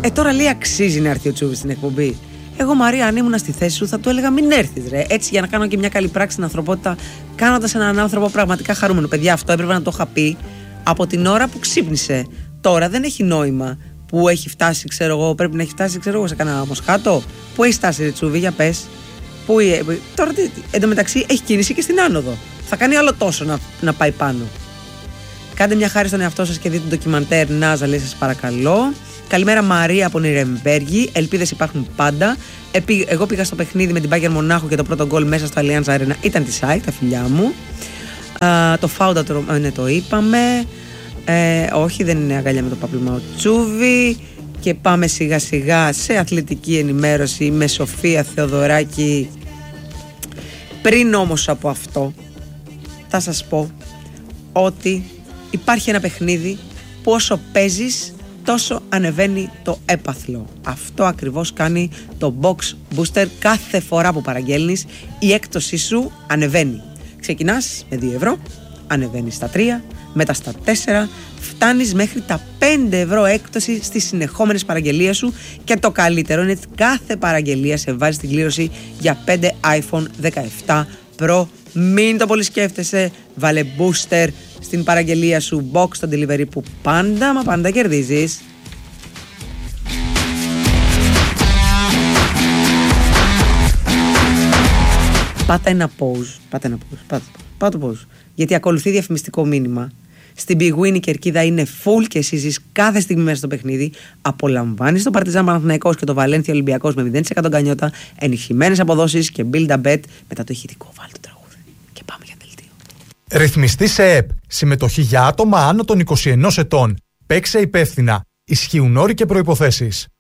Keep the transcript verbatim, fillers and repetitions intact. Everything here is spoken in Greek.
Ε, τώρα λέει αξίζει να έρθει ο Τσούβης στην εκπομπή. Εγώ, Μαρία, αν ήμουν στη θέση σου, θα του έλεγα μην έρθεις, ρε. Έτσι, για να κάνω και μια καλή πράξη στην ανθρωπότητα, κάνοντας έναν άνθρωπο πραγματικά χαρούμενο. Παιδιά, αυτό έπρεπε να το είχα πει από την ώρα που ξύπνησε. Τώρα δεν έχει νόημα που έχει φτάσει, ξέρω εγώ, πρέπει να έχει φτάσει, ξέρω εγώ, σε κανένα μοσχάτο. Πού έχει φτάσει, ρε Τσούβη, για πες. Πού, τώρα, εντωμεταξύ, έχει κίνηση και στην άνοδο. Θα κάνει άλλο τόσο να, να πάει πάνω. Κάντε μια χάρη στον εαυτό σας και δείτε το ντοκιμαντέρ Νάζα, λέει, σας παρακαλώ. Καλημέρα, Μαρία από Νιρεμβέργη. Ελπίδες υπάρχουν πάντα. Επί, εγώ πήγα στο παιχνίδι με την Bayern Μονάχου και το πρώτο γκολ μέσα στο Allianz Arena ήταν τη ΣΑΙΚ, τα φιλιά μου. Α, το Φάουντα το, ναι, το είπαμε. Ε, όχι, δεν είναι αγκαλιά με το παπλωμά ο Τσούβη. Και πάμε σιγά σιγά σε αθλητική ενημέρωση με Σοφία Θεοδωράκη. Πριν όμως από αυτό, θα σας πω ότι υπάρχει ένα παιχνίδι που όσο παίζεις τόσο ανεβαίνει το έπαθλο. Αυτό ακριβώς κάνει το Box Booster. Κάθε φορά που παραγγέλνεις η έκπτωσή σου ανεβαίνει. Ξεκινάς με δύο ευρώ, ανεβαίνεις στα τρία, μετά στα τέσσερα, φτάνεις μέχρι τα πέντε ευρώ έκπτωση στις συνεχόμενες παραγγελίες σου και το καλύτερο είναι ότι κάθε παραγγελία σε βάζει στην κλήρωση για πέντε iPhone δεκαεπτά Pro. Μην το πολύ σκέφτεσαι, βάλε booster στην παραγγελία σου, box στο delivery που πάντα μα πάντα κερδίζεις. Πάτα ένα pause, πάτα ένα pause, πάτα, πάτα το pause, γιατί ακολουθεί διαφημιστικό μήνυμα. Στην Big Win η κερκίδα είναι full και εσύ ζεις κάθε στιγμή μέσα στο παιχνίδι. Απολαμβάνεις το Παρτιζάν Παναθηναϊκός και το Βαλένθια Ολυμπιακός με μηδέν τοις εκατό γκανιότα, ενισχυμένες αποδόσεις και build a bet. Μετά το ηχητικό βάλει το τραγούδι και πάμε για δελτίο. Ρυθμιστή σε ΕΠ. Συμμετοχή για άτομα άνω των είκοσι ενός ετών. Παίξε υπεύθυνα. Ισχύουν όροι και προϋποθέσεις.